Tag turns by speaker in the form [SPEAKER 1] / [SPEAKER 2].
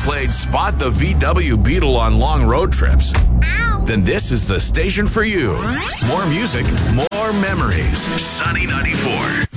[SPEAKER 1] played Spot the VW Beetle on long road trips, then this is the station for you. More music, more memories. Sunny 94.